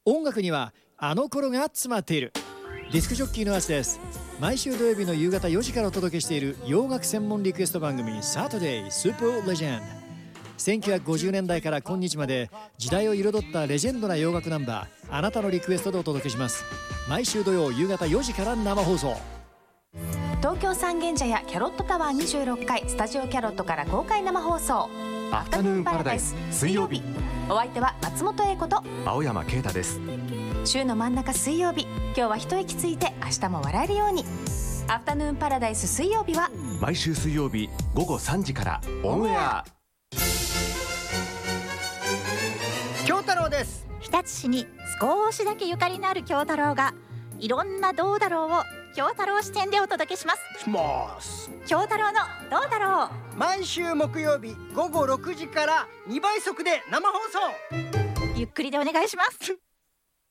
音楽にはあの頃が詰まっている。ディスクジョッキーのアツです。毎週土曜日の夕方4時からお届けしている洋楽専門リクエスト番組サタデースーパーレジェンド。1950年代から今日まで時代を彩ったレジェンドな洋楽ナンバー、あなたのリクエストでお届けします。毎週土曜夕方4時から生放送。 東京三軒茶屋キャロットタワー26階スタジオキャロットから公開生放送アフタヌーンパラダイス水曜日。 お相手は松本英子と青山啓太です。 週の真ん中水曜日、今日は一息ついて明日も笑えるように。アフタヌーンパラダイス水曜日は毎週水曜日午後3時からオンエア。 京太郎です。 日立市に少しだけゆかりのある京太郎がいろんなどうだろうを京太郎視点でお届けします。京太郎のどうだろう、 毎週木曜日午後6時から2倍速で生放送。 ゆっくりでお願いします。